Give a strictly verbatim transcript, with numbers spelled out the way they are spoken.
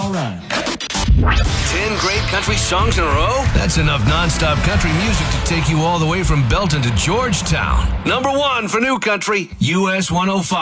All right. Ten great country songs in a row? That's enough nonstop country music to take you all the way from Belton to Georgetown. Number one for new country, U S one oh five.